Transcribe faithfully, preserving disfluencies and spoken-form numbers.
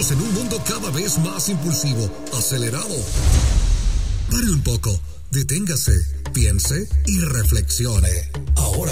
Vivimos en un mundo cada vez más impulsivo, acelerado. Pare un poco, deténgase, piense y reflexione. Ahora